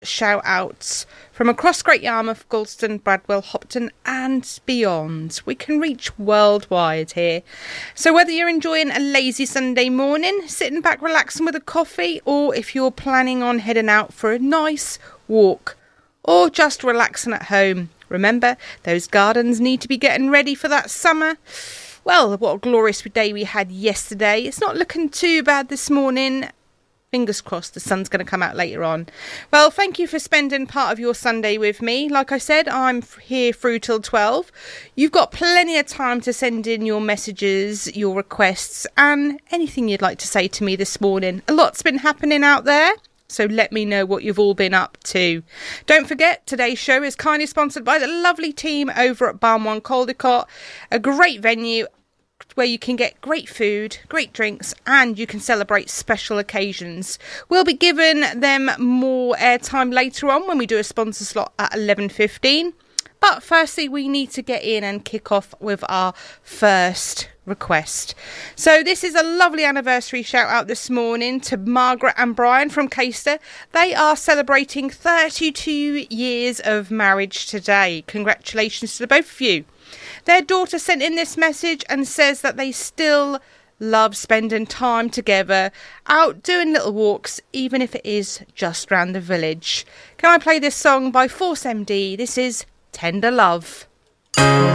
shout outs from across Great Yarmouth, Galston, Bradwell, Hopton and beyond. We can reach worldwide here. So whether you're enjoying a lazy Sunday morning, sitting back relaxing with a coffee, or if you're planning on heading out for a nice walk or just relaxing at home, remember those gardens need to be getting ready for that summer. Well, what a glorious day we had yesterday. It's not looking too bad this morning. Fingers crossed the sun's going to come out later on. Well, thank you for spending part of your Sunday with me. Like I said, I'm here through till 12. You've got plenty of time to send in your messages, your requests, and anything you'd like to say to me this morning. A lot's been happening out there, so let me know what you've all been up to. Don't forget, today's show is kindly sponsored by the lovely team over at Barn One Caldecott, a great venue where you can get great food, great drinks, and you can celebrate special occasions. We'll be giving them more airtime later on when we do a sponsor slot at 11:15. But firstly, we need to get in and kick off with our first request. So this is a lovely anniversary shout out this morning to Margaret and Brian from Caister. They are celebrating 32 years of marriage today. Congratulations to the both of you. Their daughter sent in this message and says that they still love spending time together, out doing little walks, even if it is just round the village. Can I play this song by Force MD? This is Tender Love.